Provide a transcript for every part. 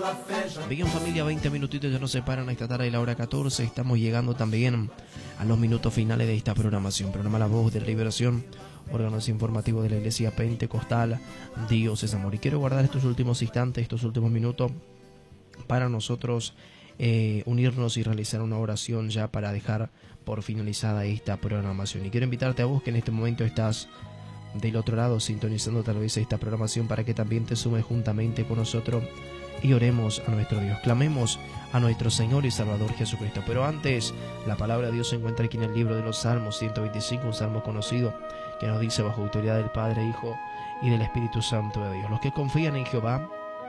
Bien, familia, 20 minutitos ya nos separan esta tarde de la hora 14. Estamos llegando también a los minutos finales de esta programación. Programa La Voz de Liberación, órganos informativos de la Iglesia Pentecostal. Dios es amor. Y quiero guardar estos últimos instantes, estos últimos minutos, para nosotros unirnos y realizar una oración ya para dejar por finalizada esta programación. Y quiero invitarte a vos que en este momento estás del otro lado sintonizando tal vez esta programación, para que también te sumes juntamente con nosotros y oremos a nuestro Dios, clamemos a nuestro Señor y Salvador Jesucristo. Pero antes, la palabra de Dios se encuentra aquí en el libro de los Salmos 125, un salmo conocido que nos dice: bajo autoridad del Padre, Hijo y del Espíritu Santo de Dios, los que confían en Jehová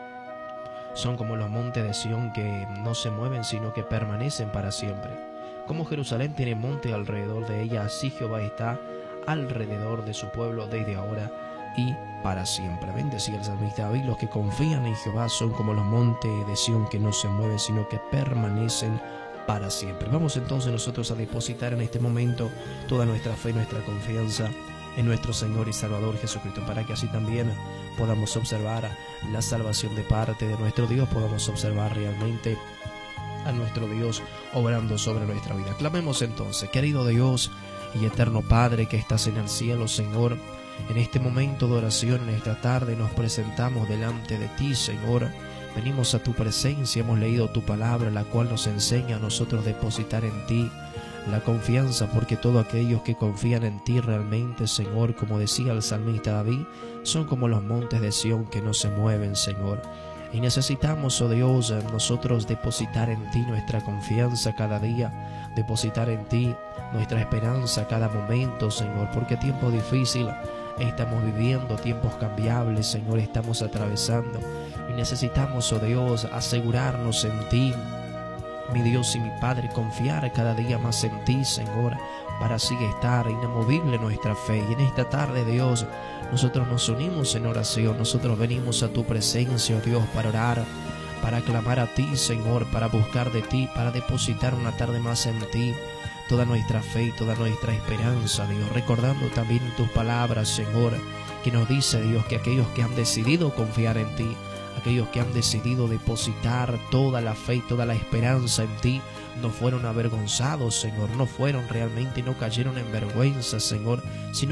son como los montes de Sión, que no se mueven sino que permanecen para siempre. Como Jerusalén tiene monte alrededor de ella, así Jehová está alrededor de su pueblo desde ahora y para siempre. Bendecía el salmista David: los que confían en Jehová son como los montes de Sión, que no se mueven sino que permanecen para siempre. Vamos entonces nosotros a depositar en este momento toda nuestra fe, nuestra confianza en nuestro Señor y Salvador Jesucristo, para que así también podamos observar la salvación de parte de nuestro Dios, podamos observar realmente a nuestro Dios obrando sobre nuestra vida. Clamemos entonces. Querido Dios y eterno Padre que estás en el cielo, Señor, en este momento de oración, en esta tarde, nos presentamos delante de ti, Señor. Venimos a tu presencia, hemos leído tu palabra, la cual nos enseña a nosotros depositar en ti la confianza, porque todos aquellos que confían en ti realmente, Señor, como decía el salmista David, son como los montes de Sión, que no se mueven, Señor. Y necesitamos, oh Dios, nosotros depositar en ti nuestra confianza cada día, depositar en ti nuestra esperanza cada momento, Señor, porque tiempo difícil estamos viviendo, tiempos cambiables, Señor, estamos atravesando, y necesitamos, oh Dios, asegurarnos en ti, mi Dios y mi Padre, confiar cada día más en ti, Señor, para así estar inamovible nuestra fe. Y en esta tarde, Dios, nosotros nos unimos en oración, nosotros venimos a tu presencia, oh Dios, para orar, para clamar a ti, Señor, para buscar de ti, para depositar una tarde más en ti toda nuestra fe y toda nuestra esperanza, Dios, recordando también tus palabras, Señor, que nos dice, Dios, que aquellos que han decidido confiar en ti, aquellos que han decidido depositar toda la fe y toda la esperanza en ti, no fueron avergonzados, Señor, no fueron realmente y no cayeron en vergüenza, Señor, sino